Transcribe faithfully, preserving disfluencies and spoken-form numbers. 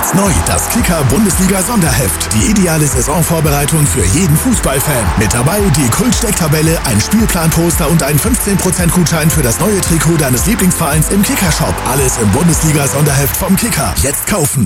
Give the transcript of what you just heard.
Jetzt neu das Kicker-Bundesliga-Sonderheft. Die ideale Saisonvorbereitung für jeden Fußballfan. Mit dabei die Kult-Stecktabelle, ein Spielplanposter und ein fünfzehn Prozent Gutschein für das neue Trikot deines Lieblingsvereins im Kicker-Shop. Alles im Bundesliga-Sonderheft vom Kicker. Jetzt kaufen.